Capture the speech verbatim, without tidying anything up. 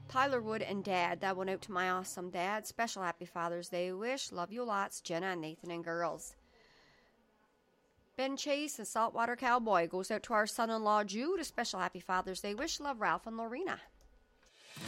Tyler Wood and Dad. That went out to my awesome dad. Special happy Father's Day wish. Love you lots, Jenna and Nathan and girls. Ben Chase and Saltwater Cowboy goes out to our son-in-law Jude. A special happy Father's Day wish. Love, Ralph and Lorena.